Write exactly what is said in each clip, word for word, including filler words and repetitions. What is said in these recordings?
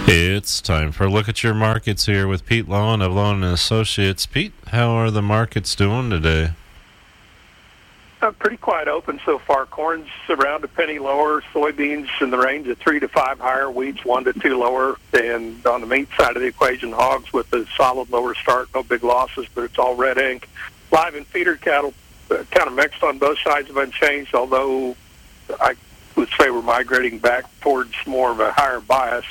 It's time for a look at your markets here with Pete Lowen of Lowen and Associates. Pete, how are the markets doing today? Uh, pretty quiet open so far. Corn's around a penny lower, soybeans in the range of three to five higher, wheat's one to two lower, and on the meat side of the equation, hogs with a solid lower start, no big losses, but it's all red ink. Live and feeder cattle uh, kind of mixed on both sides of unchanged, although I would say we're migrating back towards more of a higher bias.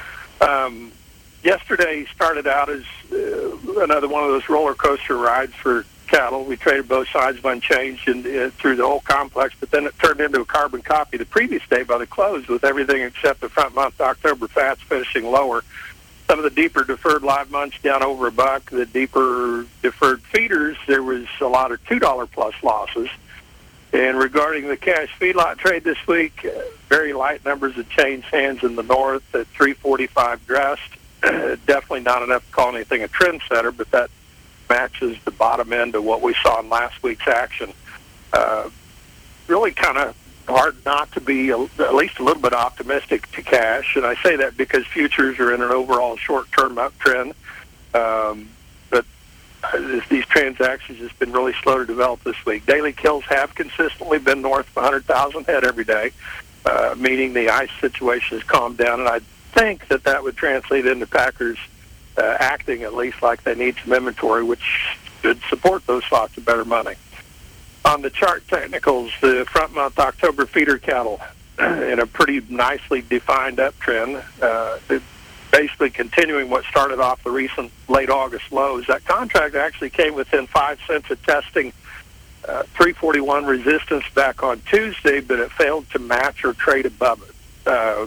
Um, yesterday started out as uh, another one of those roller coaster rides for cattle. We traded both sides of unchanged and, uh, through the whole complex, but then it turned into a carbon copy the previous day by the close with everything except the front month October fats finishing lower. Some of the deeper deferred live months down over a buck. The deeper deferred feeders, there was a lot of two dollars plus losses. And regarding the cash feedlot trade this week, uh, very light numbers of changed hands in the north at three forty-five dressed. Definitely not enough to call anything a trend setter, but that matches the bottom end of what we saw in last week's action. Uh, really kind of hard not to be a, at least a little bit optimistic to cash, and I say that because futures are in an overall short-term uptrend. Um, but these transactions have been really slow to develop this week. Daily kills have consistently been north of one hundred thousand head every day, uh, meaning the ice situation has calmed down, and I think that that would translate into packers uh, acting at least like they need some inventory, which should support those thoughts of better money. On the chart technicals, the front month October feeder cattle in a pretty nicely defined uptrend, uh, basically continuing what started off the recent late August lows. That contract actually came within five cents of testing uh, three forty-one resistance back on Tuesday, but it failed to match or trade above it. Uh,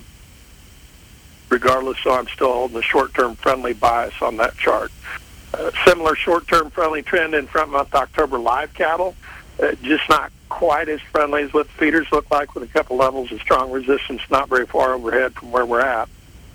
regardless, so I'm still holding the short-term friendly bias on that chart. Uh, similar short-term friendly trend in front month October live cattle, uh, just not quite as friendly as what the feeders look like, with a couple levels of strong resistance not very far overhead from where we're at.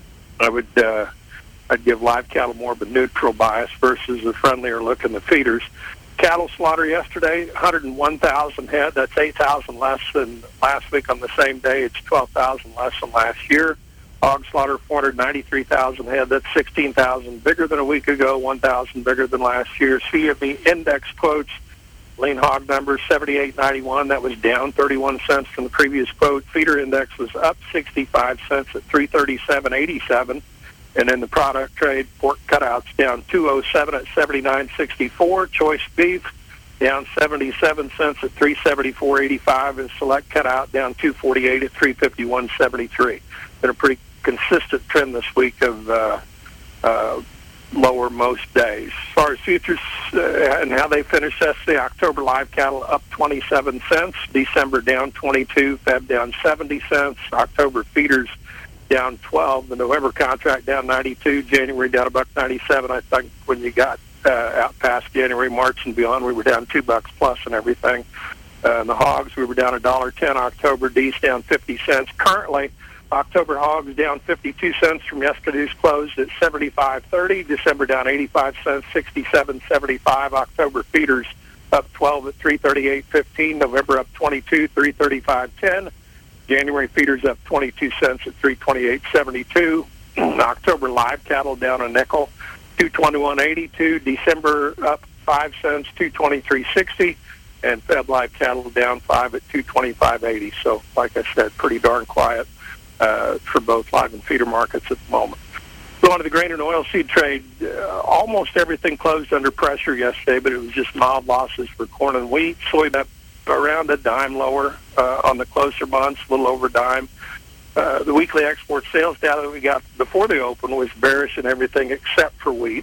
I would uh, I'd give live cattle more of a neutral bias versus a friendlier look in the feeders. Cattle slaughter yesterday, one hundred one thousand head. That's eight thousand less than last week on the same day. It's twelve thousand less than last year. Hog slaughter, four hundred ninety-three thousand head. That's sixteen thousand bigger than a week ago, one thousand bigger than last year. C M E index quotes, lean hog number seventy-eight ninety-one. That was down thirty-one cents from the previous quote. Feeder index was up sixty-five cents at three thirty-seven eighty-seven. And in the product trade, pork cutouts down two oh seven at seventy-nine sixty-four. Choice beef down seventy-seven cents at three seventy-four eighty-five. And select cutout down two forty-eight at three fifty-one seventy-three. Been a pretty consistent trend this week of uh, uh, lower most days. As far as futures uh, and how they finished, that's the October live cattle up twenty-seven cents, December down twenty-two, Feb down seventy cents, October feeders down twelve, the November contract down ninety-two, January down a buck ninety-seven. I think when you got uh, out past January, March, and beyond, we were down two bucks plus and everything. Uh, and the hogs, we were down a dollar ten. October D's down fifty cents. Currently, October hogs down fifty-two cents from yesterday's close at seventy-five thirty. December down eighty-five cents, sixty-seven seventy-five. October feeders up twelve at three thirty-eight fifteen. November up twenty-two, three thirty-five ten. January feeders up twenty-two cents at three twenty-eight seventy-two. October live cattle down a nickel, two twenty-one eighty-two. December up five cents, two twenty-three sixty. And Feb live cattle down five at two twenty-five eighty. So, like I said, pretty darn quiet Uh, for both live and feeder markets at the moment. Going to the grain and oilseed trade, uh, almost everything closed under pressure yesterday, but it was just mild losses for corn and wheat. Soy up around a dime lower uh, on the closer months, a little over a dime. Uh, the weekly export sales data that we got before the open was bearish in everything except for wheat.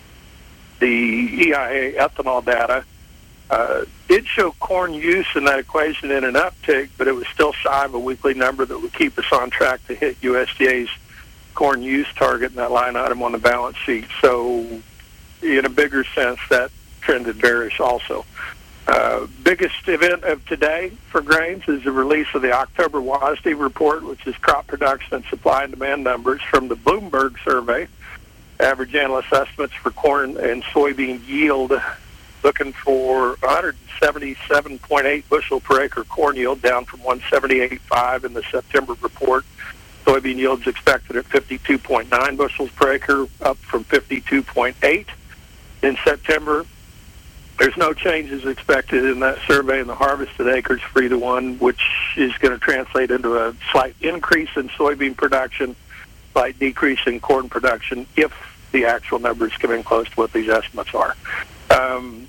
The E I A ethanol data Uh, did show corn use in that equation in an uptick, but it was still shy of a weekly number that would keep us on track to hit U S D A's corn use target in that line item on the balance sheet. So in a bigger sense, that trended bearish also. Uh, biggest event of today for grains is the release of the October WASDE report, which is crop production and supply and demand numbers from the Bloomberg survey. Average analyst estimates for corn and soybean yield looking for one seventy-seven point eight bushel per acre corn yield, down from one seventy-eight point five in the September report. Soybean yields expected at fifty-two point nine bushels per acre, up from fifty-two point eight in September. There's no changes expected in that survey in the harvested acres for either one, which is going to translate into a slight increase in soybean production, slight decrease in corn production if the actual numbers come in close to what these estimates are. Um,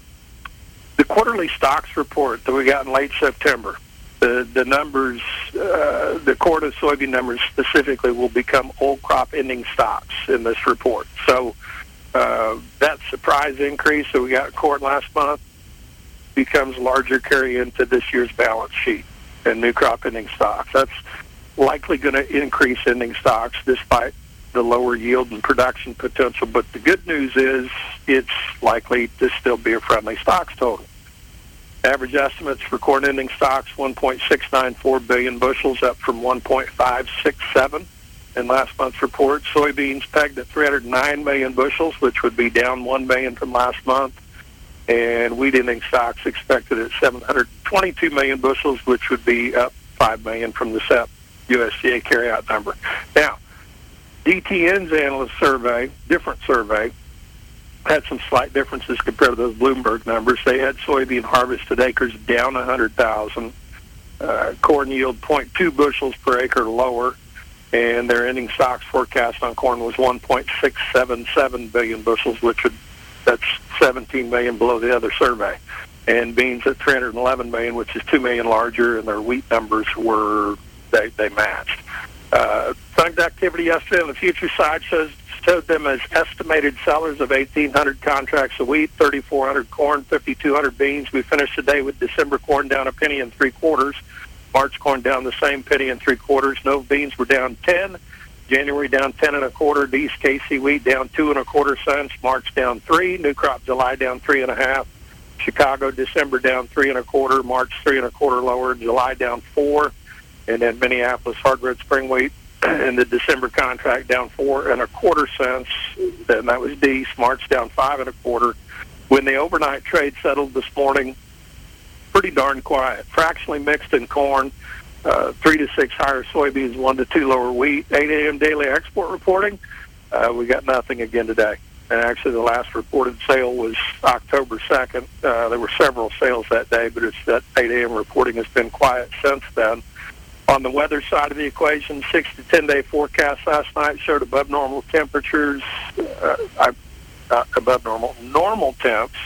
the quarterly stocks report that we got in late September, the, the numbers, uh, the corn and soybean numbers specifically will become old crop ending stocks in this report. So uh, that surprise increase that we got in corn last month becomes larger carry into this year's balance sheet and new crop ending stocks. That's likely going to increase ending stocks despite the lower yield and production potential. But the good news is it's likely to still be a friendly stocks total. Average estimates for corn ending stocks, one point six nine four billion bushels, up from one point five six seven in last month's report. Soybeans pegged at three hundred nine million bushels, which would be down one million from last month. And wheat ending stocks expected at seven hundred twenty-two million bushels, which would be up five million from the S E P U S D A carryout number. Now, D T N's analyst survey, different survey, had some slight differences compared to those Bloomberg numbers. They had soybean harvested acres down one hundred thousand, uh, corn yield zero point two bushels per acre lower, and their ending stocks forecast on corn was one point six seven seven billion bushels, which would, that's seventeen million below the other survey. And beans at three hundred eleven million, which is two million larger, and their wheat numbers were, they, they matched. Uh, Fund activity yesterday on the future side shows, showed them as estimated sellers of eighteen hundred contracts of wheat, thirty-four hundred corn, fifty-two hundred beans. We finished the day with December corn down a penny and three quarters. March corn down the same penny and three quarters. No beans were down ten. January down ten and a quarter. East K C wheat down two and a quarter cents. March down three. New crop July down three and a half. Chicago December down three and a quarter. March three and a quarter lower. July down four. And then Minneapolis hard red spring wheat in the December contract down four and a quarter cents. Then that was D. March down five and a quarter. When the overnight trade settled this morning, pretty darn quiet. Fractionally mixed in corn, uh, three to six higher soybeans, one to two lower wheat. eight a.m. daily export reporting. Uh, we got nothing again today. And actually, the last reported sale was October second. Uh, there were several sales that day, but it's that eight a.m. reporting has been quiet since then. On the weather side of the equation, six to ten day forecast last night showed above normal temperatures, uh, uh, above normal, normal temps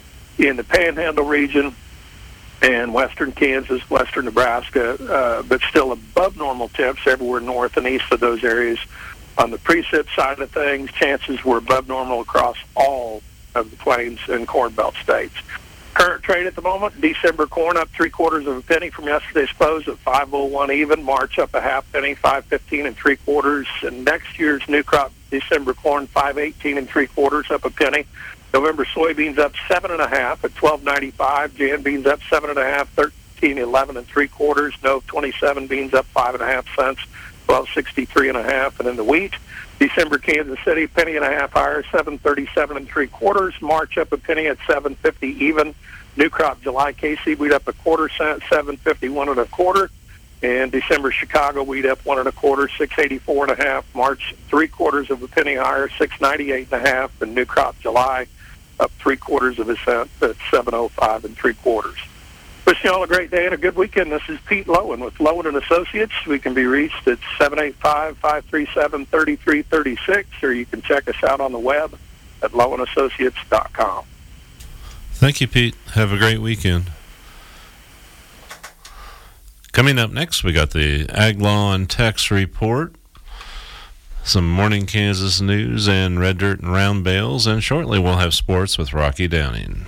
in the Panhandle region and western Kansas, western Nebraska, uh, but still above normal temps everywhere north and east of those areas. On the precip side of things, chances were above normal across all of the Plains and Corn Belt states. Current trade at the moment, December corn up three quarters of a penny from yesterday's close at five oh one even. March up a half penny, five fifteen and three quarters. And next year's new crop December corn, five eighteen and three quarters, up a penny. November soybeans up seven and a half at twelve ninety-five. Jan beans up seven and a half, thirteen eleven and three quarters. Nov twenty-seven beans up five and a half cents, twelve sixty-three and a half. And then the wheat, December Kansas City, penny and a half higher, seven thirty-seven and three quarters. March up a penny at seven fifty even. New crop July K C wheat up a quarter cent, seven fifty-one and a quarter. And December Chicago wheat up one and a quarter, six eighty-four and a half. March three quarters of a penny higher, six ninety-eight and a half. And new crop July up three quarters of a cent at seven oh five and three quarters. Wishing you all a great day and a good weekend. This is Pete Lowen with Lowen and Associates. We can be reached at seven eight five, five three seven, three three three six, or you can check us out on the web at lowen associates dot com. Thank you, Pete. Have a great weekend. Coming up next, we got the Ag Law and Tax Report, some Morning Kansas news, and Red Dirt and Round Bales, and shortly we'll have sports with Rocky Downing.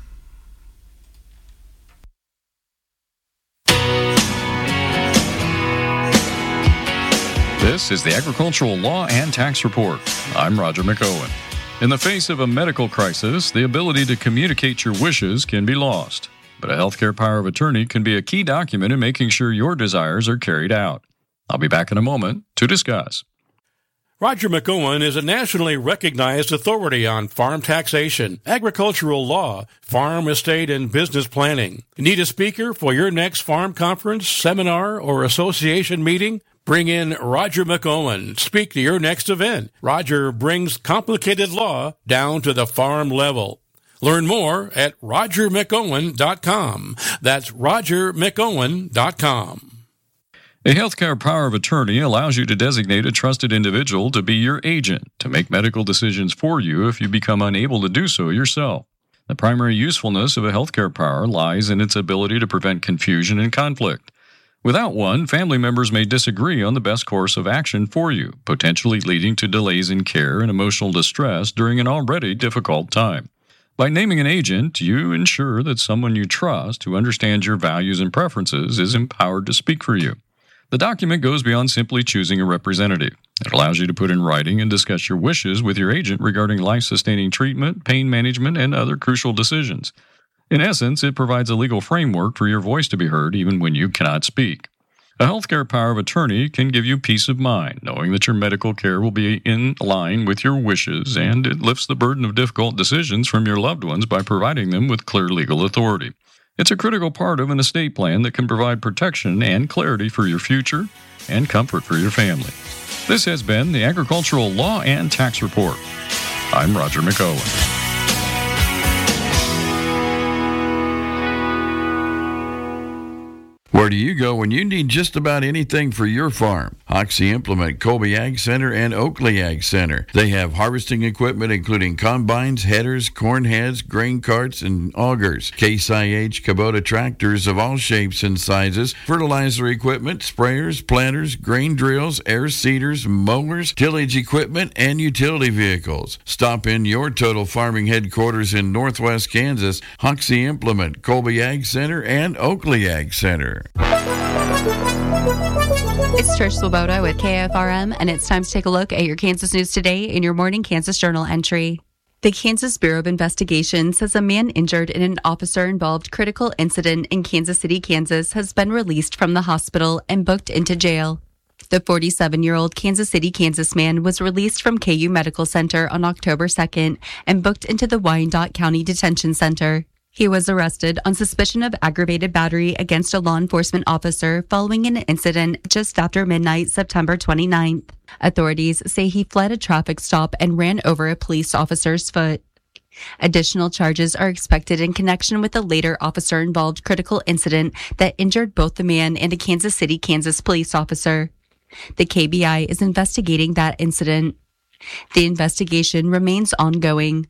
This is the Agricultural Law and Tax Report. I'm Roger McOwen. In the face of a medical crisis, the ability to communicate your wishes can be lost. But a healthcare power of attorney can be a key document in making sure your desires are carried out. I'll be back in a moment to discuss. Roger McOwen is a nationally recognized authority on farm taxation, agricultural law, farm, estate, and business planning. Need a speaker for your next farm conference, seminar, or association meeting? Bring in Roger McOwen. Speak to your next event. Roger brings complicated law down to the farm level. Learn more at roger mcowen dot com. That's roger mcowen dot com. A healthcare power of attorney allows you to designate a trusted individual to be your agent to make medical decisions for you if you become unable to do so yourself. The primary usefulness of a healthcare power lies in its ability to prevent confusion and conflict. Without one, family members may disagree on the best course of action for you, potentially leading to delays in care and emotional distress during an already difficult time. By naming an agent, you ensure that someone you trust who understands your values and preferences is empowered to speak for you. The document goes beyond simply choosing a representative. It allows you to put in writing and discuss your wishes with your agent regarding life-sustaining treatment, pain management, and other crucial decisions. In essence, it provides a legal framework for your voice to be heard even when you cannot speak. A healthcare power of attorney can give you peace of mind, knowing that your medical care will be in line with your wishes, and it lifts the burden of difficult decisions from your loved ones by providing them with clear legal authority. It's a critical part of an estate plan that can provide protection and clarity for your future and comfort for your family. This has been the Agricultural Law and Tax Report. I'm Roger McOwen. Where do you go when you need just about anything for your farm? Oxy Implement, Colby Ag Center, and Oakley Ag Center. They have harvesting equipment including combines, headers, corn heads, grain carts, and augers. Case I H Kubota tractors of all shapes and sizes, fertilizer equipment, sprayers, planters, grain drills, air seeders, mowers, tillage equipment, and utility vehicles. Stop in your Total Farming headquarters in Northwest Kansas, Oxy Implement, Colby Ag Center, and Oakley Ag Center. It's Trish Swoboda with K F R M, and it's time to take a look at your Kansas news today in your morning Kansas Journal entry. The Kansas Bureau of Investigation says a man injured in an officer-involved critical incident in Kansas City, Kansas, has been released from the hospital and booked into jail. The forty-seven-year-old Kansas City, Kansas man was released from K U Medical Center on October second and booked into the Wyandotte County Detention Center. He was arrested on suspicion of aggravated battery against a law enforcement officer following an incident just after midnight, September twenty-ninth. Authorities say he fled a traffic stop and ran over a police officer's foot. Additional charges are expected in connection with a later officer-involved critical incident that injured both the man and a Kansas City, Kansas police officer. The K B I is investigating that incident. The investigation remains ongoing.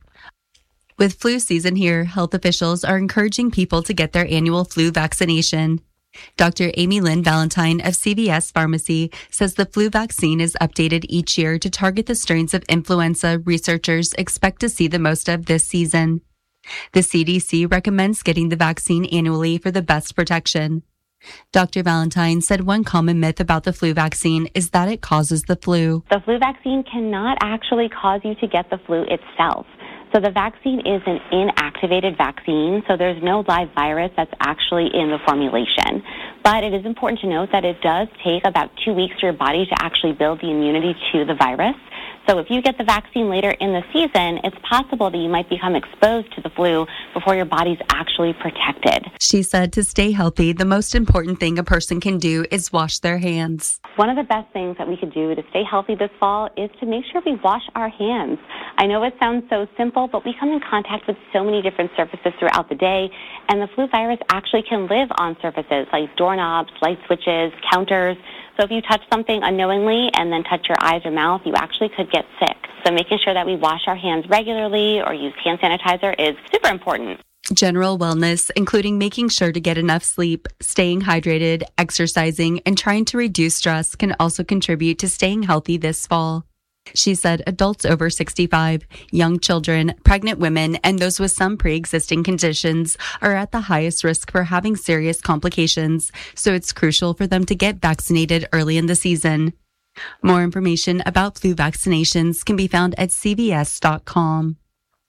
With flu season here, health officials are encouraging people to get their annual flu vaccination. Doctor Amy Lynn Valentine of C V S Pharmacy says the flu vaccine is updated each year to target the strains of influenza researchers expect to see the most of this season. The C D C recommends getting the vaccine annually for the best protection. Doctor Valentine said one common myth about the flu vaccine is that it causes the flu. The flu vaccine cannot actually cause you to get the flu itself. So the vaccine is an inactivated vaccine, so there's no live virus that's actually in the formulation. But it is important to note that it does take about two weeks for your body to actually build the immunity to the virus. So if you get the vaccine later in the season, it's possible that you might become exposed to the flu before your body's actually protected. She said to stay healthy, the most important thing a person can do is wash their hands. One of the best things that we could do to stay healthy this fall is to make sure we wash our hands. I know it sounds so simple, but we come in contact with so many different surfaces throughout the day, and the flu virus actually can live on surfaces like doorknobs, light switches, counters. So if you touch something unknowingly and then touch your eyes or mouth, you actually could get sick. So making sure that we wash our hands regularly or use hand sanitizer is super important. General wellness, including making sure to get enough sleep, staying hydrated, exercising, and trying to reduce stress, can also contribute to staying healthy this fall. She said adults over sixty-five, young children, pregnant women, and those with some pre-existing conditions are at the highest risk for having serious complications, so it's crucial for them to get vaccinated early in the season. More information about flu vaccinations can be found at c v s dot com.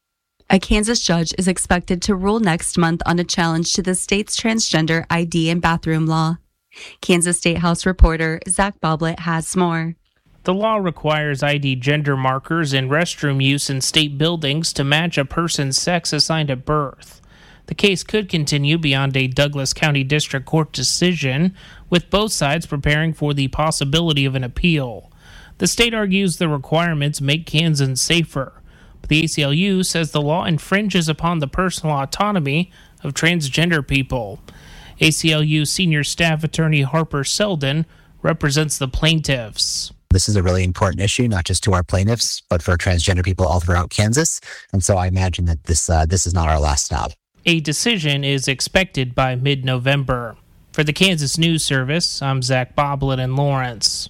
A Kansas judge is expected to rule next month on a challenge to the state's transgender I D and bathroom law. Kansas State House reporter Zach Boblet has more. The law requires I D gender markers in restroom use in state buildings to match a person's sex assigned at birth. The case could continue beyond a Douglas County District Court decision, with both sides preparing for the possibility of an appeal. The state argues the requirements make Kansans safer, but the A C L U says the law infringes upon the personal autonomy of transgender people. A C L U senior staff attorney Harper Selden represents the plaintiffs. This is a really important issue, not just to our plaintiffs, but for transgender people all throughout Kansas. And so I imagine that this uh, this is not our last stop. A decision is expected by mid-November. For the Kansas News Service, I'm Zach Boblett in Lawrence.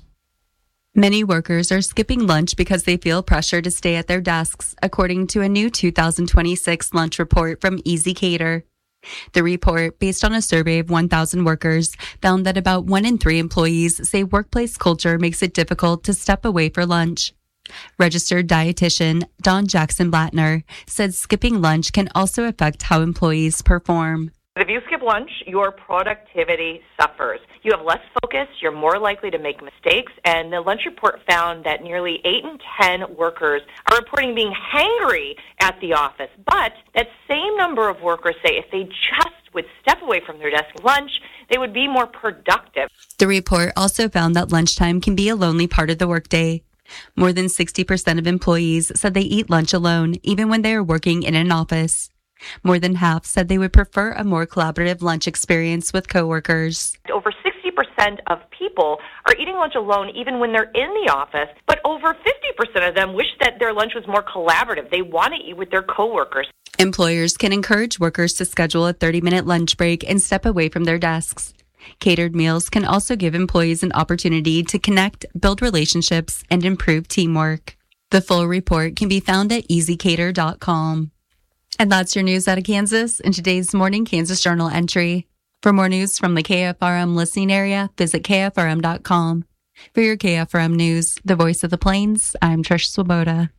Many workers are skipping lunch because they feel pressure to stay at their desks, according to a new two thousand twenty-six lunch report from ezCater. The report, based on a survey of one thousand workers, found that about one in three employees say workplace culture makes it difficult to step away for lunch. Registered dietitian Dawn Jackson Blattner said skipping lunch can also affect how employees perform. If you skip lunch, your productivity suffers. You have less focus, you're more likely to make mistakes, and the lunch report found that nearly eight in ten workers are reporting being hangry at the office. But that same number of workers say if they just would step away from their desk at lunch, they would be more productive. The report also found that lunchtime can be a lonely part of the workday. More than sixty percent of employees said they eat lunch alone, even when they are working in an office. More than half said they would prefer a more collaborative lunch experience with coworkers. Over sixty percent of people are eating lunch alone even when they're in the office, but over fifty percent of them wish that their lunch was more collaborative. They want to eat with their coworkers. Employers can encourage workers to schedule a thirty-minute lunch break and step away from their desks. Catered meals can also give employees an opportunity to connect, build relationships, and improve teamwork. The full report can be found at easy cater dot com. And that's your news out of Kansas in today's Morning Kansas Journal entry. For more news from the K F R M listening area, visit K F R M dot com. For your K F R M News, the voice of the Plains, I'm Trish Swoboda.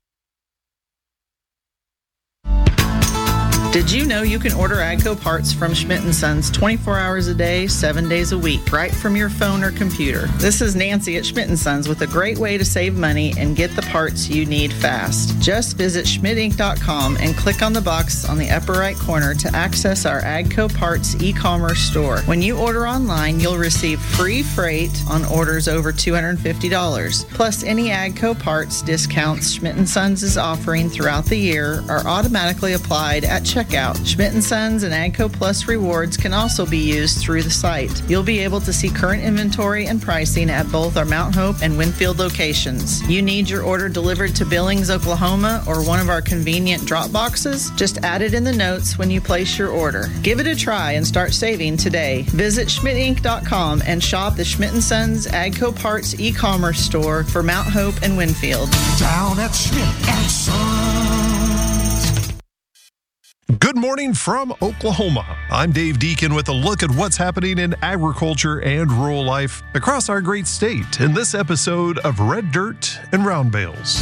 Did you know you can order AGCO parts from Schmidt and Sons twenty-four hours a day, seven days a week, right from your phone or computer? This is Nancy at Schmidt and Sons with a great way to save money and get the parts you need fast. Just visit Schmidt Inc dot com and click on the box on the upper right corner to access our AGCO Parts e-commerce store. When you order online, you'll receive free freight on orders over two hundred fifty dollars. Plus, any AGCO parts discounts Schmidt and Sons is offering throughout the year are automatically applied at checkout. Schmidt and Sons and AGCO Plus rewards can also be used through the site. You'll be able to see current inventory and pricing at both our Mount Hope and Winfield locations. You need your order delivered to Billings, Oklahoma, or one of our convenient drop boxes? Just add it in the notes when you place your order. Give it a try and start saving today. Visit Schmidt Inc dot com and shop the Schmidt and Sons AGCO Parts e-commerce store for Mount Hope and Winfield. Down at Schmidt and Sons. Good morning from Oklahoma. I'm Dave Deacon with a look at what's happening in agriculture and rural life across our great state in this episode of Red Dirt and Round Bales.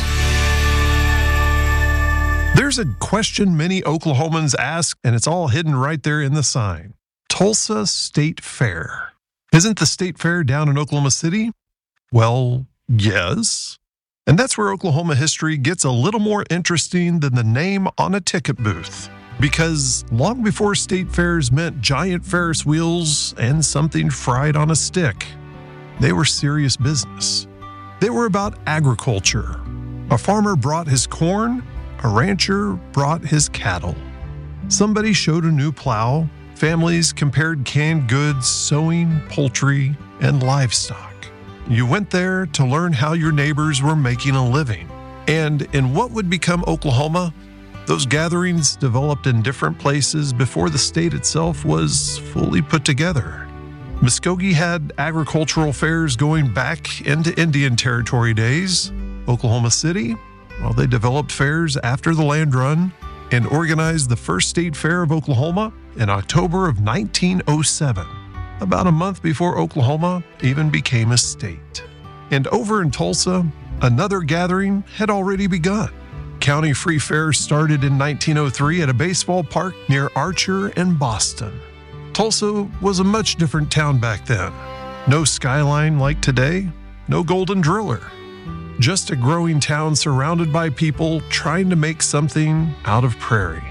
There's a question many Oklahomans ask, and it's all hidden right there in the sign. Tulsa State Fair. Isn't the State Fair down in Oklahoma City? Well, yes. And that's where Oklahoma history gets a little more interesting than the name on a ticket booth. Because long before state fairs meant giant Ferris wheels and something fried on a stick, they were serious business. They were about agriculture. A farmer brought his corn, a rancher brought his cattle. Somebody showed a new plow. Families compared canned goods, sewing, poultry, and livestock. You went there to learn how your neighbors were making a living. And in what would become Oklahoma, those gatherings developed in different places before the state itself was fully put together. Muskogee had agricultural fairs going back into Indian Territory days. Oklahoma City, well, they developed fairs after the land run and organized the first state fair of Oklahoma in October of nineteen oh seven, about a month before Oklahoma even became a state. And over in Tulsa, another gathering had already begun. County Free Fair started in nineteen oh three at a baseball park near Archer and Boston. Tulsa was a much different town back then. No skyline like today, no golden driller. Just a growing town surrounded by people trying to make something out of prairie.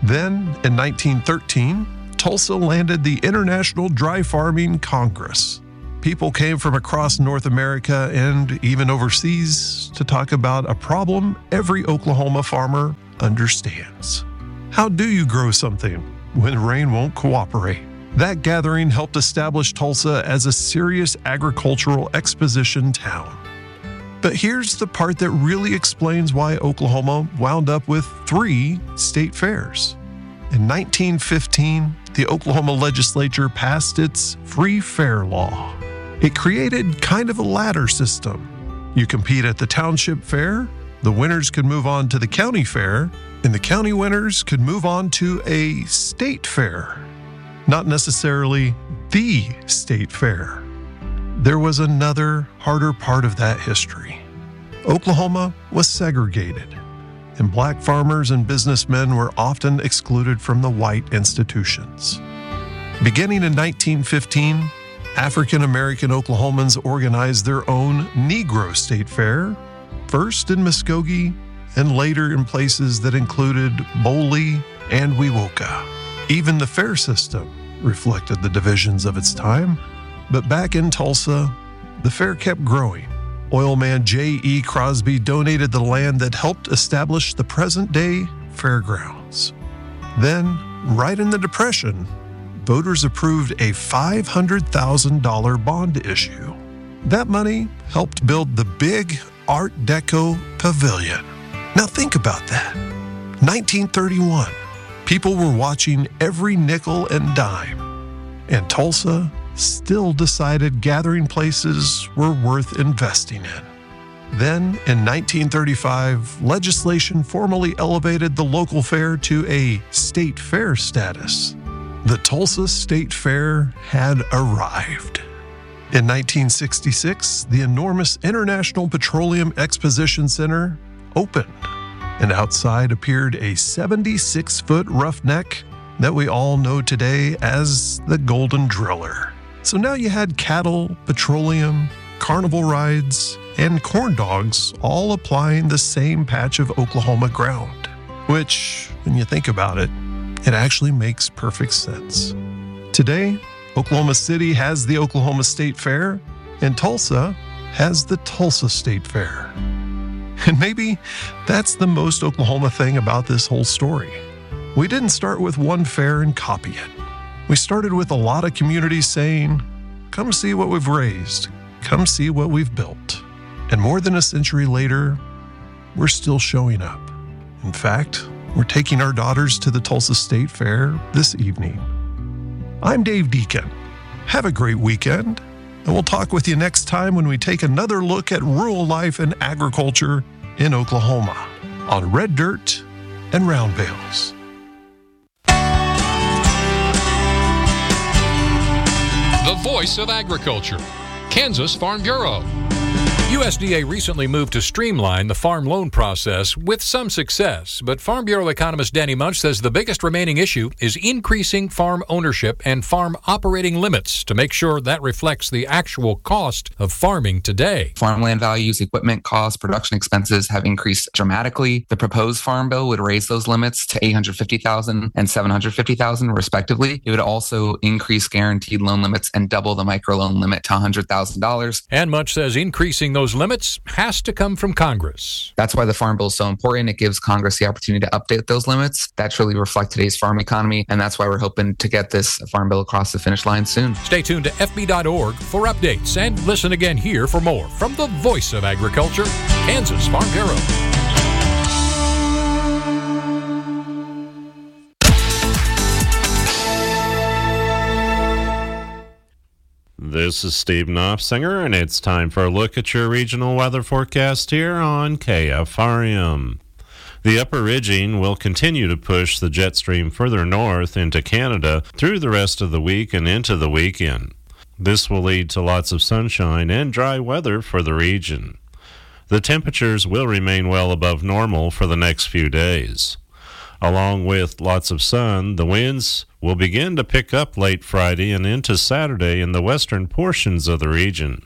Then, in nineteen thirteen, Tulsa landed the International Dry Farming Congress. People came from across North America and even overseas to talk about a problem every Oklahoma farmer understands. How do you grow something when rain won't cooperate? That gathering helped establish Tulsa as a serious agricultural exposition town. But here's the part that really explains why Oklahoma wound up with three state fairs. In nineteen fifteen, the Oklahoma legislature passed its Free Fair Law. It created kind of a ladder system. You compete at the township fair, the winners could move on to the county fair, and the county winners could move on to a state fair. Not necessarily the state fair. There was another harder part of that history. Oklahoma was segregated, and black farmers and businessmen were often excluded from the white institutions. Beginning in nineteen fifteen, African American Oklahomans organized their own Negro State Fair, first in Muskogee and later in places that included Boley and Wewoka. Even the fair system reflected the divisions of its time. But back in Tulsa, the fair kept growing. Oilman J E Crosby donated the land that helped establish the present-day fairgrounds. Then, right in the Depression, voters approved a five hundred thousand dollars bond issue. That money helped build the big Art Deco Pavilion. Now think about that. nineteen thirty-one, people were watching every nickel and dime, and Tulsa still decided gathering places were worth investing in. Then, in nineteen thirty-five, legislation formally elevated the local fair to a state fair status. The Tulsa State Fair had arrived. In nineteen sixty-six, the enormous International Petroleum Exposition Center opened, and outside appeared a seventy-six foot roughneck that we all know today as the Golden Driller. So now you had cattle, petroleum, carnival rides, and corn dogs all applying the same patch of Oklahoma ground, which, when you think about it, it actually makes perfect sense. Today, Oklahoma City has the Oklahoma State Fair, and Tulsa has the Tulsa State Fair. And maybe that's the most Oklahoma thing about this whole story. We didn't start with one fair and copy it. We started with a lot of communities saying, come see what we've raised, come see what we've built. And more than a century later, we're still showing up. In fact, we're taking our daughters to the Tulsa State Fair this evening. I'm Dave Deacon. Have a great weekend, and we'll talk with you next time when we take another look at rural life and agriculture in Oklahoma on Red Dirt and Round Bales. The voice of agriculture, Kansas Farm Bureau. U S D A recently moved to streamline the farm loan process with some success, but Farm Bureau economist Danny Munch says the biggest remaining issue is increasing farm ownership and farm operating limits to make sure that reflects the actual cost of farming today. Farmland values, equipment costs, production expenses have increased dramatically. The proposed farm bill would raise those limits to eight hundred fifty thousand dollars and seven hundred fifty thousand dollars respectively. It would also increase guaranteed loan limits and double the microloan limit to one hundred thousand dollars. And Munch says increasing those limits has to come from Congress. That's why the Farm Bill is so important. It gives Congress the opportunity to update those limits that truly reflect today's farm economy, and that's why we're hoping to get this Farm Bill across the finish line soon. Stay tuned to F B dot org for updates, and listen again here for more from the voice of agriculture, Kansas Farm Bureau. This is Steve Knopfsinger, and it's time for a look at your regional weather forecast here on K F R M. The upper ridging will continue to push the jet stream further north into Canada through the rest of the week and into the weekend. This will lead to lots of sunshine and dry weather for the region. The temperatures will remain well above normal for the next few days. Along with lots of sun, the winds will begin to pick up late Friday and into Saturday in the western portions of the region.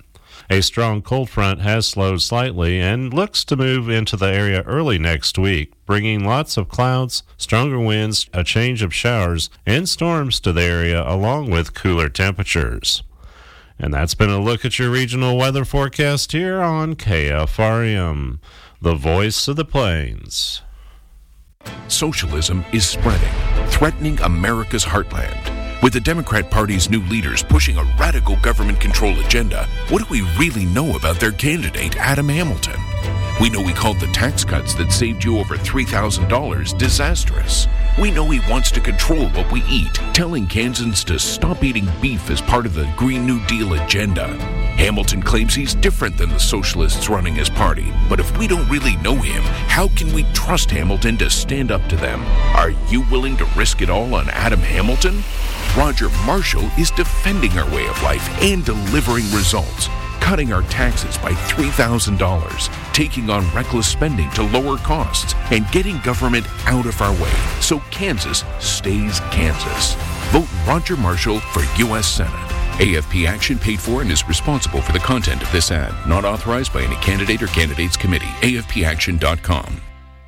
A strong cold front has slowed slightly and looks to move into the area early next week, bringing lots of clouds, stronger winds, a change of showers, and storms to the area, along with cooler temperatures. And that's been a look at your regional weather forecast here on K F R M, the voice of the plains. Socialism is spreading, threatening America's heartland. With the Democrat Party's new leaders pushing a radical government control agenda, what do we really know about their candidate, Adam Hamilton? We know he called the tax cuts that saved you over three thousand dollars disastrous. We know he wants to control what we eat, telling Kansans to stop eating beef as part of the Green New Deal agenda. Hamilton claims he's different than the socialists running his party, but if we don't really know him, how can we trust Hamilton to stand up to them? Are you willing to risk it all on Adam Hamilton? Roger Marshall is defending our way of life and delivering results, cutting our taxes by three thousand dollars, taking on reckless spending to lower costs, and getting government out of our way so Kansas stays Kansas. Vote Roger Marshall for U S Senate. A F P Action paid for and is responsible for the content of this ad. Not authorized by any candidate or candidates committee. A F P action dot com.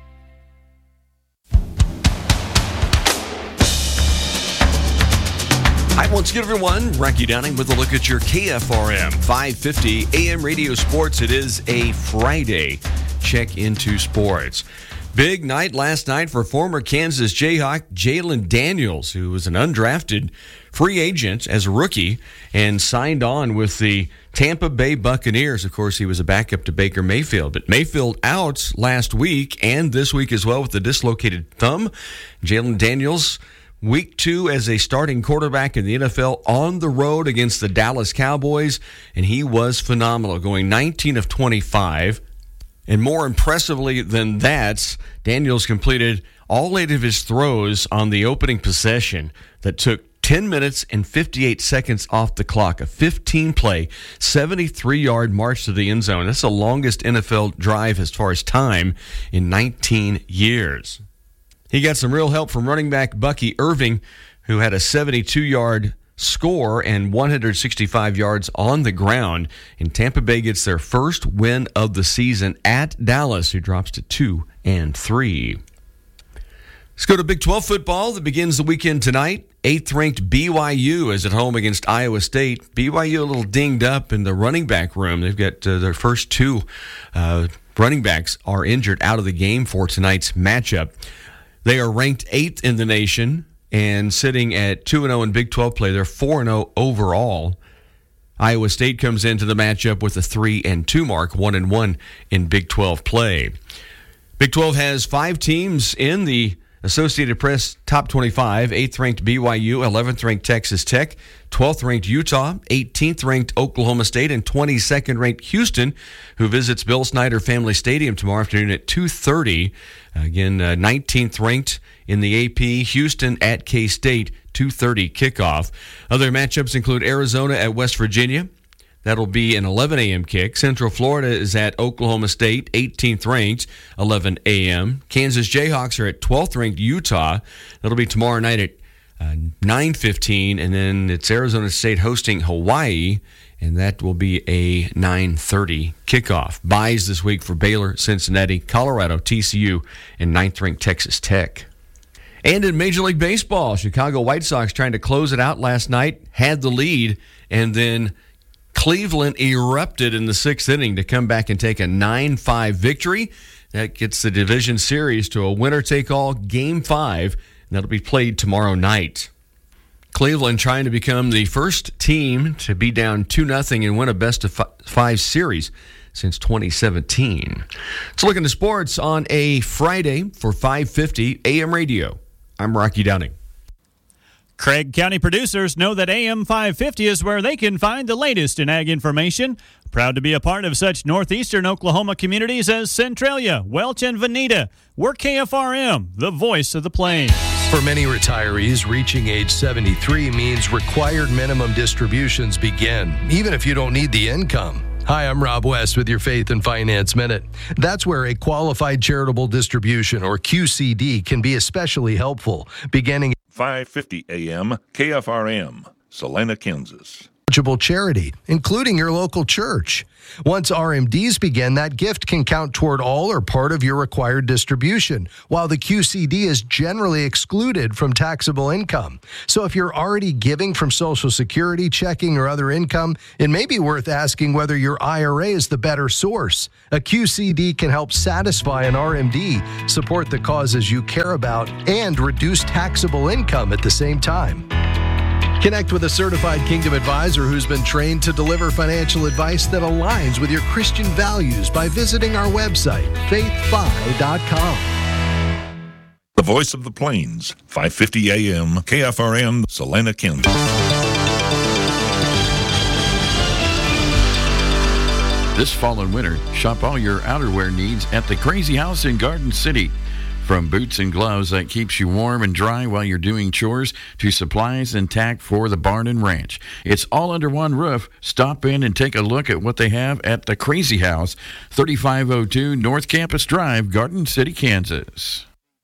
Hi, once again, everyone. Rocky Downing with a look at your K F R M five fifty A M Radio Sports. It is a Friday. Check into sports. Big night last night for former Kansas Jayhawk Jalen Daniels, who was an undrafted free agent as a rookie and signed on with the Tampa Bay Buccaneers. Of course, he was a backup to Baker Mayfield. But Mayfield out last week and this week as well with a dislocated thumb. Jalen Daniels, Week two as a starting quarterback in the N F L on the road against the Dallas Cowboys, and he was phenomenal, going nineteen of twenty-five. And more impressively than that, Daniels completed all eight of his throws on the opening possession that took ten minutes and fifty-eight seconds off the clock. A fifteen-play, seventy-three-yard march to the end zone. That's the longest N F L drive as far as time in nineteen years. He got some real help from running back Bucky Irving, who had a seventy-two-yard score and one hundred sixty-five yards on the ground. And Tampa Bay gets their first win of the season at Dallas, who drops to two and three. Let's go to Big twelve football that begins the weekend tonight. Eighth-ranked B Y U is at home against Iowa State. B Y U a little dinged up in the running back room. They've got uh, their first two uh, running backs are injured out of the game for tonight's matchup. They are ranked eighth in the nation and sitting at two and oh in Big twelve play. They're four and oh overall. Iowa State comes into the matchup with a three and two mark, one and one in Big twelve play. Big twelve has five teams in the Associated Press top twenty-five. eighth-ranked B Y U, eleventh-ranked Texas Tech, twelfth-ranked Utah, eighteenth-ranked Oklahoma State, and twenty-second-ranked Houston, who visits Bill Snyder Family Stadium tomorrow afternoon at two thirty. Again, uh, nineteenth-ranked in the A P, Houston at K-State, two thirty kickoff. Other matchups include Arizona at West Virginia. That'll be an eleven a.m. kick. Central Florida is at Oklahoma State, eighteenth ranked, eleven a.m. Kansas Jayhawks are at twelfth ranked Utah. That'll be tomorrow night at uh, nine fifteen, and then it's Arizona State hosting Hawaii, and that will be a nine thirty kickoff. Buys this week for Baylor, Cincinnati, Colorado, T C U, and ninth ranked Texas Tech. And in Major League Baseball, Chicago White Sox trying to close it out last night, had the lead, and then Cleveland erupted in the sixth inning to come back and take a nine five victory. That gets the division series to a winner-take-all game five, and that'll be played tomorrow night. Cleveland trying to become the first team to be down two nothing and win a best-of-five series since twenty seventeen. Let's look into sports on a Friday for five fifty A M Radio. I'm Rocky Downing. Craig County producers know that A M five fifty is where they can find the latest in ag information. Proud to be a part of such northeastern Oklahoma communities as Centralia, Welch, and Veneta. We're K F R M, the voice of the plains. For many retirees, reaching age seventy-three means required minimum distributions begin, even if you don't need the income. Hi, I'm Rob West with your Faith and Finance Minute. That's where a qualified charitable distribution, or Q C D, can be especially helpful, beginning five fifty A M K F R M, Salina, Kansas. eligible charity, including your local church. Once R M Ds begin, that gift can count toward all or part of your required distribution, while the Q C D is generally excluded from taxable income. So if you're already giving from Social Security, checking, or other income, it may be worth asking whether your I R A is the better source. A Q C D can help satisfy an R M D, support the causes you care about, and reduce taxable income at the same time. Connect with a certified Kingdom advisor who's been trained to deliver financial advice that aligns with your Christian values by visiting our website, faith fi dot com. The Voice of the Plains, five fifty A M, K F R M, Salina, Kansas. This fall and winter, shop all your outerwear needs at the Crazy House in Garden City. From boots and gloves that keeps you warm and dry while you're doing chores to supplies and tack for the barn and ranch. It's all under one roof. Stop in and take a look at what they have at the Crazy House, thirty-five oh two North Campus Drive, Garden City, Kansas.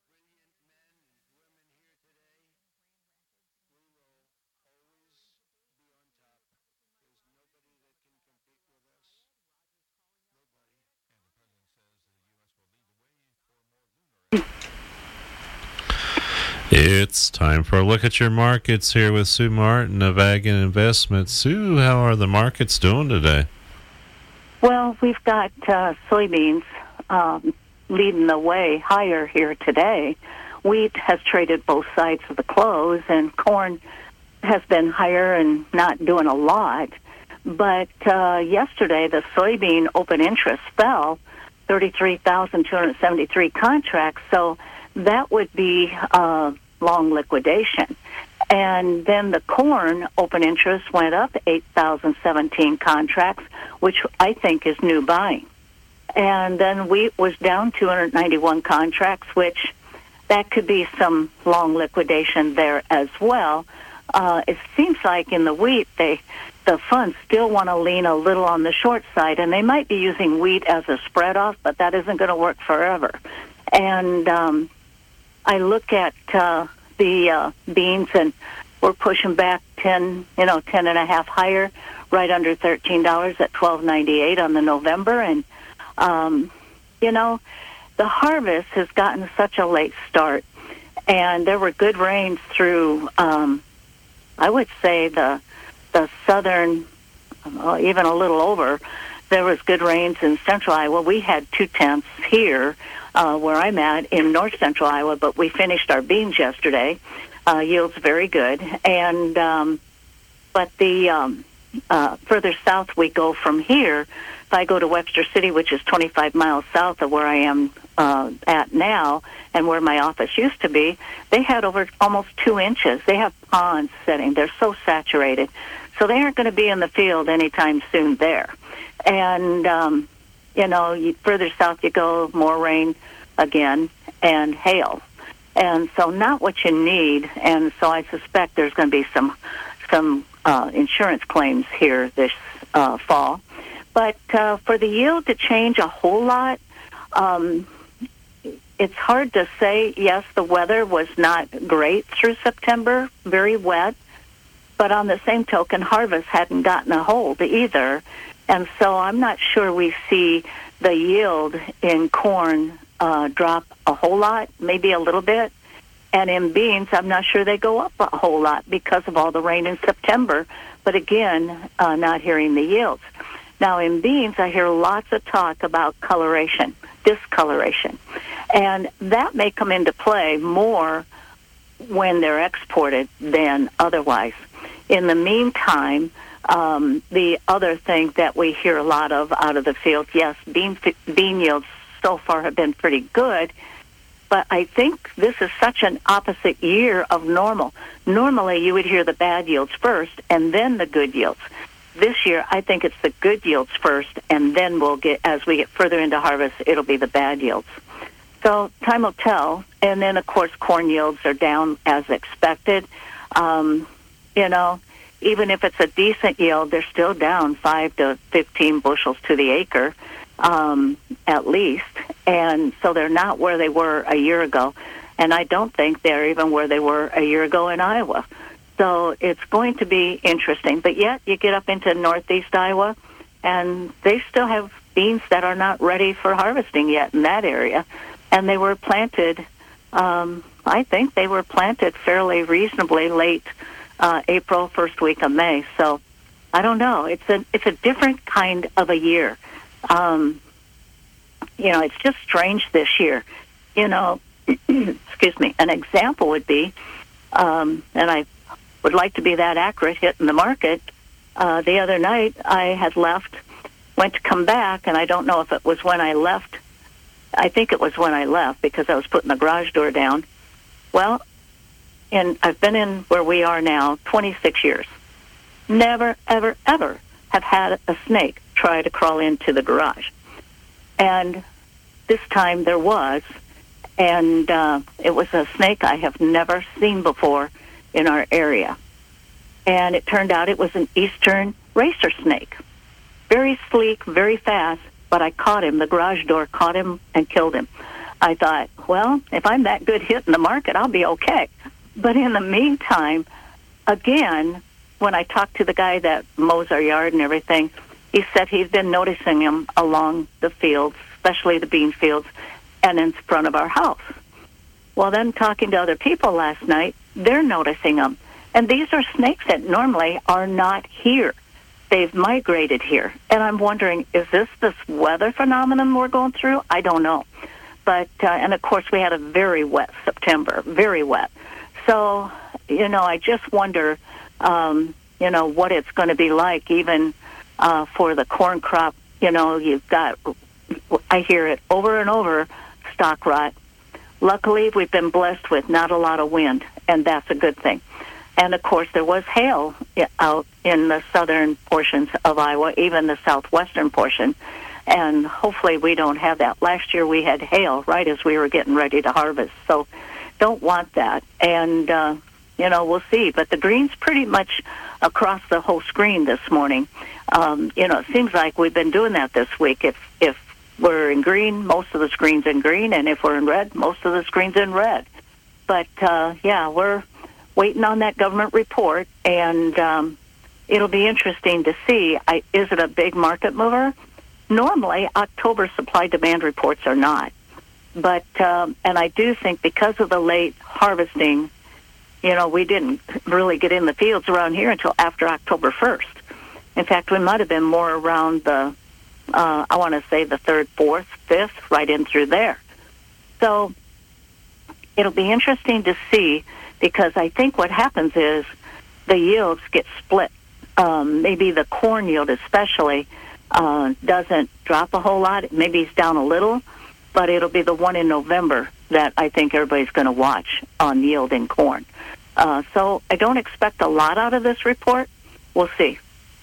It's time for a look at your markets here with Sue Martin of Ag and Investments. Sue, how are the markets doing today? Well, we've got uh, soybeans um, leading the way higher here today. Wheat has traded both sides of the close, and corn has been higher and not doing a lot. But uh, yesterday, the soybean open interest fell thirty-three thousand two hundred seventy-three contracts, so that would be uh, long liquidation. And then the corn open interest went up eight thousand seventeen contracts, which I think is new buying. And then wheat was down two hundred ninety-one contracts, which that could be some long liquidation there as well. Uh, it seems like in the wheat, they the funds still want to lean a little on the short side, and they might be using wheat as a spread off, but that isn't going to work forever. And um, I look at uh, the uh, beans, and we're pushing back ten, you know, ten and a half higher, right under thirteen dollars at twelve ninety-eight on the November. And um, you know, the harvest has gotten such a late start, and there were good rains through. Um, I would say the the southern, well, even a little over. There was good rains in central Iowa. We had two tenths here. Uh, where I'm at in north central Iowa, but we finished our beans yesterday. Uh, yields very good. And um, but the um, uh, further south we go from here, if I go to Webster City, which is twenty-five miles south of where I am uh, at now and where my office used to be, they had over almost two inches. They have ponds setting. They're so saturated. So they aren't going to be in the field anytime soon there. And um You know, you, further south you go, more rain again and hail. And so not what you need. And so I suspect there's going to be some some uh, insurance claims here this uh, fall. But uh, for the yield to change a whole lot, um, it's hard to say. Yes, the weather was not great through September, very wet. But on the same token, harvest hadn't gotten a hold either. And so I'm not sure we see the yield in corn uh, drop a whole lot, maybe a little bit. And in beans, I'm not sure they go up a whole lot because of all the rain in September. But again, uh, not hearing the yields. Now in beans, I hear lots of talk about coloration, discoloration. And that may come into play more when they're exported than otherwise. In the meantime, Um, the other thing that we hear a lot of out of the field, yes, bean bean yields so far have been pretty good, but I think this is such an opposite year of normal. Normally, you would hear the bad yields first and then the good yields. This year, I think it's the good yields first, and then we'll get, as we get further into harvest, it'll be the bad yields. So time will tell. And then, of course, corn yields are down as expected. Um, you know, even if it's a decent yield, they're still down five to fifteen bushels to the acre, um, at least. And so they're not where they were a year ago. And I don't think they're even where they were a year ago in Iowa. So it's going to be interesting. But yet you get up into northeast Iowa, and they still have beans that are not ready for harvesting yet in that area. And they were planted, um, I think they were planted fairly reasonably late uh, April, first week of May. So I don't know. It's a, it's a different kind of a year. Um, you know, it's just strange this year. You know, excuse me, an example would be, um, and I would like to be that accurate, hitting the market. Uh, the other night I had left, went to come back, and I don't know if it was when I left. I think it was when I left because I was putting the garage door down. Well, and I've been in where we are now twenty-six years. Never, ever, ever have had a snake try to crawl into the garage. And this time there was, and uh, it was a snake I have never seen before in our area. And it turned out it was an eastern racer snake. Very sleek, very fast, but I caught him. The garage door caught him and killed him. I thought, well, if I'm that good hitting the market, I'll be okay. But in the meantime, again, when I talked to the guy that mows our yard and everything, he said he's been noticing him along the fields, especially the bean fields, and in front of our house. Well, then talking to other people last night, they're noticing them. And these are snakes that normally are not here. They've migrated here. And I'm wondering, is this this weather phenomenon we're going through? I don't know. But, uh, and of course, we had a very wet September, very wet. So, you know, I just wonder, um, you know, what it's going to be like even uh, for the corn crop. You know, you've got, I hear it over and over, stock rot. Luckily, we've been blessed with not a lot of wind, and that's a good thing. And, of course, there was hail out in the southern portions of Iowa, even the southwestern portion. And hopefully we don't have that. Last year we had hail right as we were getting ready to harvest. So don't want that. And, uh, you know, we'll see. But the green's pretty much across the whole screen this morning. Um, you know, it seems like we've been doing that this week. If, if we're in green, most of the screen's in green. And if we're in red, most of the screen's in red. But, uh, yeah, we're waiting on that government report, and um, it'll be interesting to see. I, is it a big market mover? Normally, October supply-demand reports are not. But, um, and I do think because of the late harvesting, you know, we didn't really get in the fields around here until after October first. In fact, we might have been more around the, uh, I want to say the third, fourth, fifth, right in through there. So it'll be interesting to see, because I think what happens is the yields get split. Um, maybe the corn yield especially uh, doesn't drop a whole lot. Maybe it's down a little, but it'll be the one in November that I think everybody's going to watch on yield in corn. Uh, so I don't expect a lot out of this report. We'll see.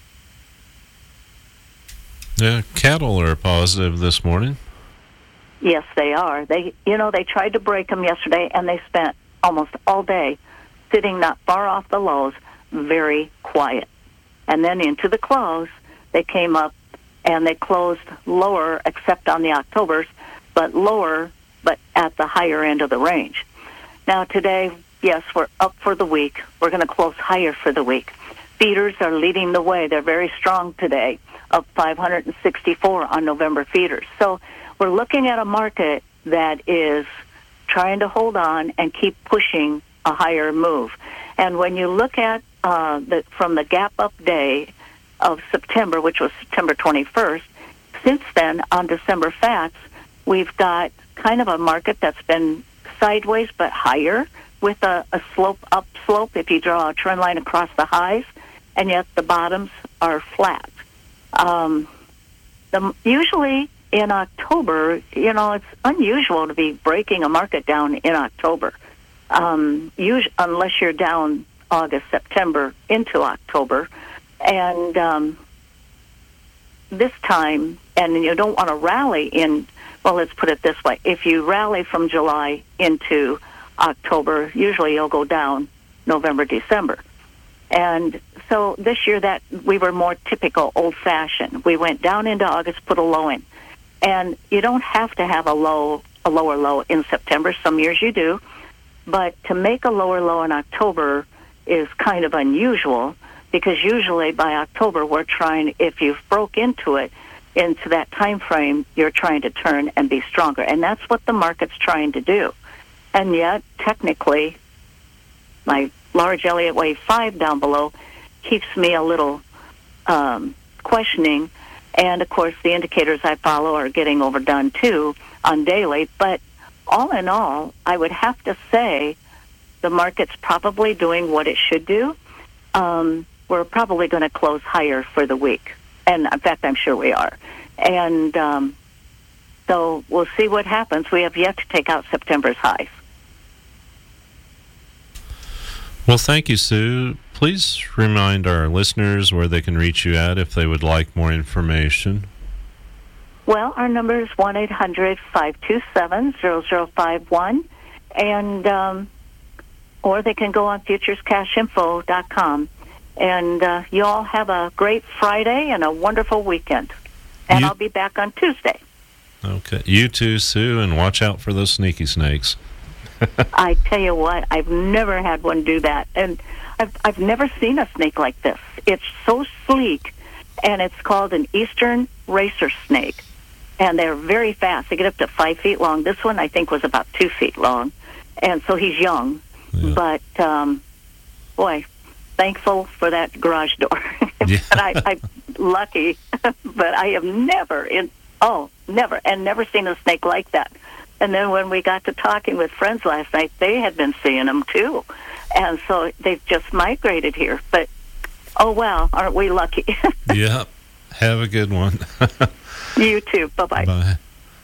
Yeah, cattle are positive this morning. Yes, they are. They, you know, they tried to break them yesterday, and they spent almost all day sitting not far off the lows, very quiet. And then into the close, they came up and they closed lower, except on the Octobers, but lower, but at the higher end of the range. Now today, yes, we're up for the week. We're going to close higher for the week. Feeders are leading the way. They're very strong today, up five hundred sixty-four on November feeders. So we're looking at a market that is trying to hold on and keep pushing a higher move. And when you look at uh, the from the gap up day of September, which was September twenty-first, since then on December Fats, we've got kind of a market that's been sideways but higher with a, a slope up slope if you draw a trend line across the highs, and yet the bottoms are flat. Um, the, usually in October, you know, it's unusual to be breaking a market down in October, um, us- unless you're down August, September into October. And um, this time, and you don't want to rally in, well, let's put it this way. If you rally from July into October, usually you'll go down November, December. And so this year that we were more typical, old-fashioned. We went down into August, put a low in. And you don't have to have a low, a lower low in September. Some years you do. But to make a lower low in October, is kind of unusual because usually by October we're trying, if you've broke into it, into that time frame, you're trying to turn and be stronger. And that's what the market's trying to do. And yet, technically, my large Elliott Wave five down below keeps me a little um, questioning. And, of course, the indicators I follow are getting overdone, too, on daily. But all in all, I would have to say the market's probably doing what it should do. Um, we're probably going to close higher for the week. And, in fact, I'm sure we are. And um, so we'll see what happens. We have yet to take out September's highs. Well, thank you, Sue. Please remind our listeners where they can reach you at if they would like more information. Well, our number is one eight hundred five two seven zero zero five one, and um, or they can go on futures cash info dot com. And uh, you all have a great Friday and a wonderful weekend. And you, I'll be back on Tuesday. Okay. You too, Sue, and watch out for those sneaky snakes. I tell you what, I've never had one do that. And I've, I've never seen a snake like this. It's so sleek, and it's called an eastern racer snake. And they're very fast. They get up to five feet long. This one, I think, was about two feet long. And so he's young. Yeah. But, um, boy, thankful for that garage door. Yeah. But I, I'm lucky. But I have never, in oh, never, and never seen a snake like that. And then when we got to talking with friends last night, they had been seeing them, too. And so they've just migrated here. But, oh, wow, aren't we lucky? Yep. Have a good one. You too. Bye-bye. Bye.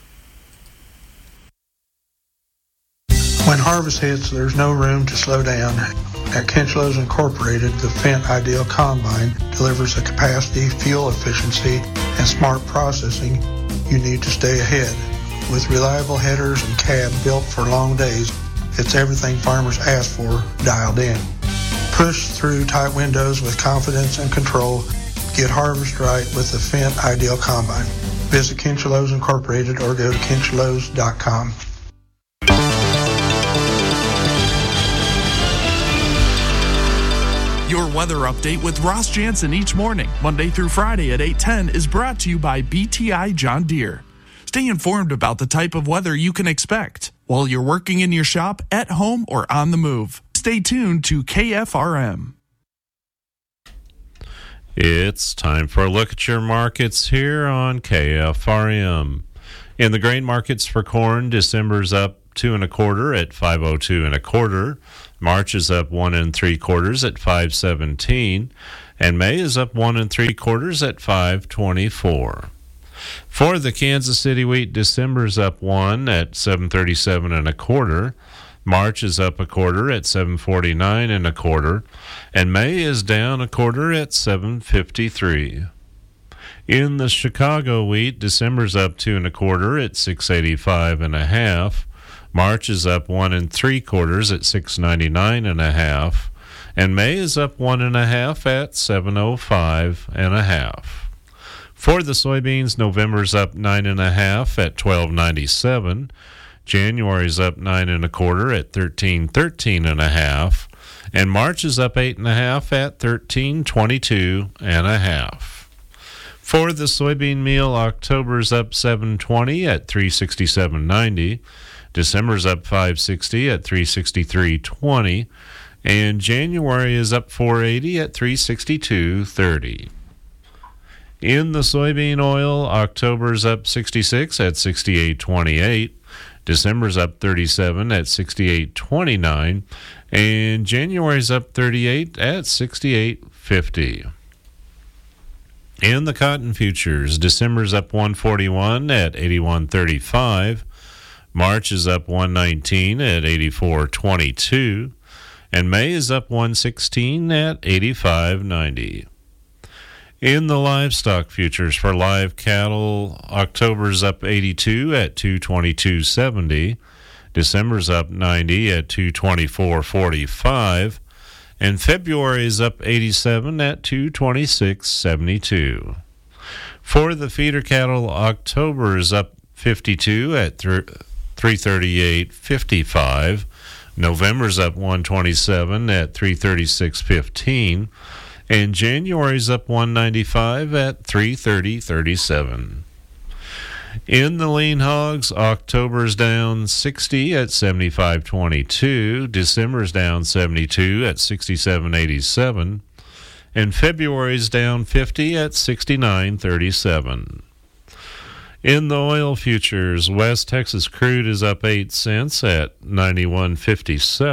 When harvest hits, there's no room to slow down. At Kinchlows Incorporated, the Fendt Ideal Combine delivers the capacity, fuel efficiency, and smart processing you need to stay ahead. With reliable headers and cab built for long days, it's everything farmers ask for dialed in. Push through tight windows with confidence and control. Get harvest right with the Fendt Ideal Combine. Visit Kinchlows Incorporated or go to kinchlows dot com. Your weather update with Ross Jansen each morning, Monday through Friday at eight ten, is brought to you by B T I John Deere. Stay informed about the type of weather you can expect while you're working in your shop, at home, or on the move. Stay tuned to K F R M. It's time for a look at your markets here on K F R M. In the grain markets for corn, December's up two and a quarter at five oh two and a quarter. March is up one and three quarters at five seventeen, and May is up one and three quarters at five twenty-four. For the Kansas City wheat, December's up one at seven thirty-seven and a quarter. March is up a quarter at seven forty-nine and a quarter, and May is down a quarter at seven fifty-three. In the Chicago wheat, December's up two and a quarter at six eighty-five and a half. March is up one and three quarters at six ninety-nine and a half, and May is up one and a half at seven oh five and a half. For the soybeans, November's up nine and a half at twelve ninety-seven. January's up nine and a quarter at thirteen thirteen and a half, and March is up eight and a half at thirteen twenty-two and a half. For the soybean meal, October's up seven twenty at three sixty-seven ninety. December's up five sixty at three sixty-three twenty, and January is up four eighty at three sixty-two thirty. In the soybean oil, October's up sixty-six at sixty-eight twenty-eight, December's up thirty-seven at sixty-eight twenty-nine, and January's up thirty-eight at sixty-eight fifty. In the cotton futures, December's up one forty-one at eighty-one thirty-five, March is up one nineteen at eighty-four twenty-two, and May is up one sixteen at eighty-five ninety. In the livestock futures for live cattle, October's up eighty-two at two twenty-two seventy, December's up ninety at two twenty-four forty-five, and February is up eighty-seven at two twenty-six seventy-two. For the feeder cattle, October is up fifty-two at three thirty-eight fifty-five, November's up one twenty-seven at three thirty-six fifteen, and January's up one ninety-five at three thirty thirty-seven. In the lean hogs, October's down sixty at seventy-five twenty-two, December's down seventy-two at sixty-seven eighty-seven, and February's down fifty at sixty-nine thirty-seven. In the oil futures, West Texas crude is up eight cents at ninety-one fifty-seven.